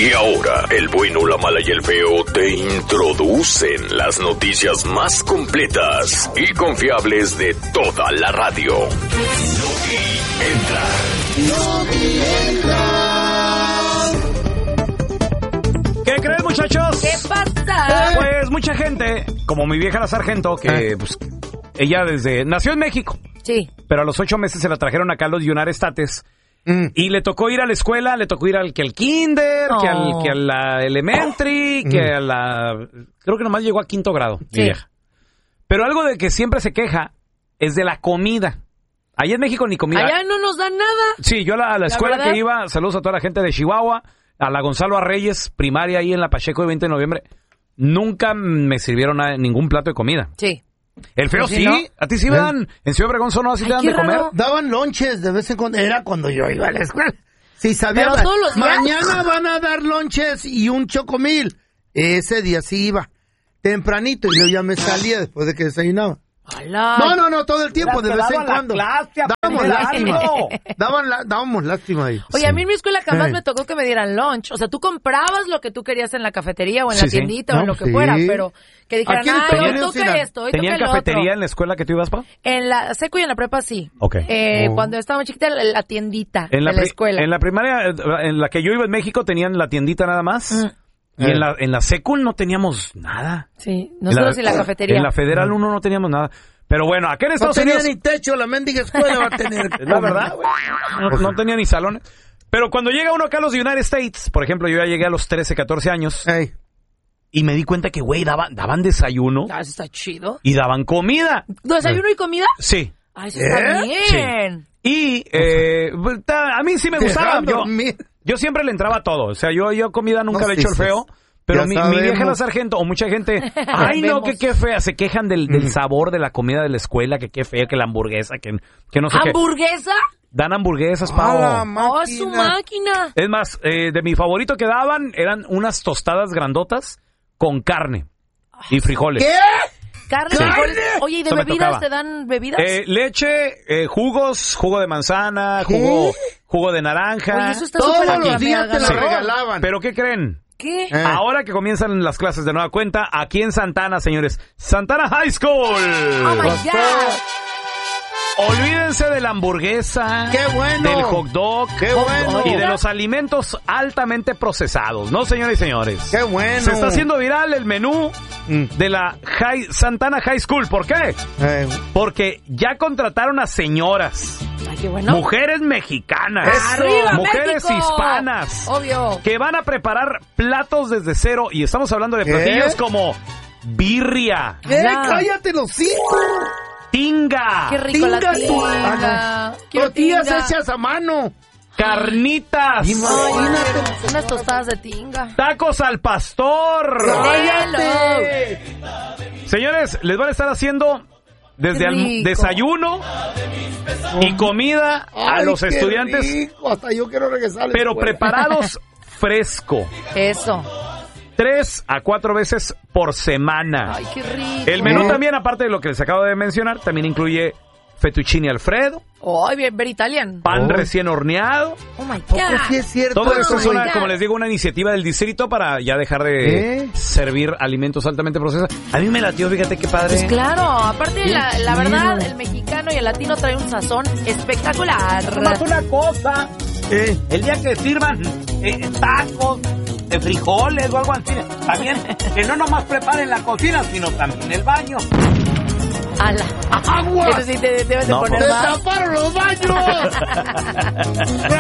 Y ahora, el bueno, la mala y el feo te introducen las noticias más completas y confiables de toda la radio. ¿Qué creen, muchachos? ¿Qué pasa? Pues mucha gente, como mi vieja la sargento, que pues ella nació en México. Sí. Pero a los 8 meses se la trajeron acá a los United States. Y le tocó ir a la escuela, le tocó ir al kinder, que a la elementary, que a la... Creo que nomás llegó a 5º grado, mi vieja. Pero algo de que siempre se queja es de la comida. Allá en México ni comida. Allá no nos dan nada. Sí, yo a la escuela que iba, saludos a toda la gente de Chihuahua, a la Gonzalo Arreyes, primaria ahí en la Pacheco de 20 de noviembre, nunca me sirvieron ningún plato de comida. Sí. El feo sí, ¿no? a ti sí me dan, en Ciudad Obregón ¿no? Así te dan de comer. Daban lonches de vez en cuando, era cuando yo iba a la escuela. Sí, sabía. Pero todos los días. Mañana van a dar lonches y un chocomil. Ese día sí iba, tempranito, y yo ya me salía después de que desayunaba. ¡Hala! No, todo el tiempo, de vez en cuando. Dábamos lástima ahí. Oye, a mí en mi escuela jamás me tocó que me dieran lunch. O sea, tú comprabas lo que tú querías en la cafetería o en la tiendita o en lo que fuera, pero que dijeran, hoy toca esto, hoy toca ¿Tenían el cafetería otro. en la escuela que tú ibas, pa? En la seco y en la prepa sí. Ok. Cuando estaba chiquita, la tiendita de la escuela. En la primaria, en la que yo iba en México, tenían la tiendita nada más. Y en la secul no teníamos nada. Sí, nosotros en la cafetería. En la Federal 1 no teníamos nada. Pero bueno, acá en Estados Unidos... No tenía ni techo, la mendiga escuela va a tener. La verdad, güey. No tenía ni salones. Pero cuando llega uno acá a los United States, por ejemplo, yo ya llegué a los 13, 14 años, y me di cuenta que, güey, daban desayuno. Eso está chido. Y daban comida. ¿Desayuno y comida? Sí. Eso está bien. Sí. Y a mí sí me gustaba. Yo siempre le entraba a todo. O sea, yo comida nunca le he hecho el feo. Pero mi vieja la sargento, o mucha gente, ay no, que qué fea, se quejan del sabor de la comida de la escuela, que qué fea, que la hamburguesa, que no sé qué. ¿Hamburguesa? Dan hamburguesas, Pau. ¡Oh, su máquina! Es más, de mi favorito que daban eran unas tostadas grandotas con carne y frijoles. ¿Qué? ¿Carne? ¿Frijoles? Oye, ¿y de bebidas te dan bebidas? Leche, jugos, jugo de manzana, jugo de naranja. Oye, eso está súper todos los días te la regalaban. ¿Pero qué creen? ¿Qué? Ahora que comienzan las clases de nueva cuenta, aquí en Santana, señores, Santana High School. ¡Oh, my God! Olvídense de la hamburguesa, ¡qué bueno! Del hot dog, ¡qué bueno! Y de los alimentos altamente procesados, ¿no, señores y señores? ¡Qué bueno! Se está haciendo viral el menú de la Santana High School. ¿Por qué? Porque ya contrataron a señoras. Ay, qué bueno. Mujeres mexicanas. ¡Arriba, mujeres México! hispanas. Obvio. Que van a preparar platos desde cero. Y estamos hablando de platillos como birria. ¿Qué? ¡Cállate los hijos! Tinga. ¡Qué rico la tinga! Tortillas hechas a mano. Carnitas. Imagínate. Unas tostadas de tinga. Tacos al pastor. ¡Cállate! Señores, les van a estar haciendo desde desayuno y comida a los estudiantes. Rico. Hasta yo quiero regresar a la pero escuela. preparados fresco. Eso. 3 a 4 veces por semana. Ay, qué rico. El menú también, aparte de lo que les acabo de mencionar, también incluye fettuccine Alfredo. Ay, bien, ver Italian. Pan recién horneado. Oh my ¿Poco God. sí es cierto? Todo eso es my God. como les digo, una iniciativa del distrito para ya dejar de servir alimentos altamente procesados. A mí me latió, fíjate qué padre. Pues claro, aparte la verdad, el mexicano y el latino traen un sazón espectacular. Nomás una cosa, el día que sirvan tacos de frijoles o algo así, también que no nomás preparen la cocina, sino también el baño. ¡Ala! ¡Agua! Eso sí te debes de No, poner ¡Se más. taparon los baños!